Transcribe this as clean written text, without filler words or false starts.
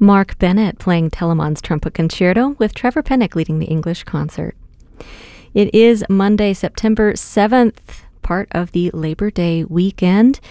Mark Bennett playing Telemann's Trumpet Concerto with Trevor Pennock leading the English concert. It is Monday, September 7th, part of the Labor Day weekend.